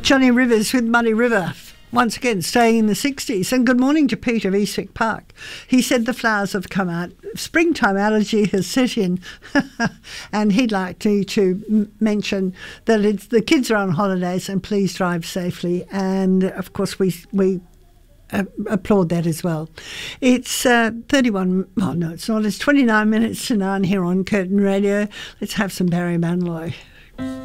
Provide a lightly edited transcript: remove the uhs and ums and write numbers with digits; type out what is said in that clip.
Johnny Rivers with Muddy River, once again staying in the 60s. And good morning to Pete of Eastwick Park. He said the flowers have come out. Springtime allergy has set in. And he'd like me to mention that the kids are on holidays and please drive safely. And, of course, we applaud that as well. It's 31, oh no, it's not. It's 29 minutes to 9 here on Curtin Radio. Let's have some Barry Manilow.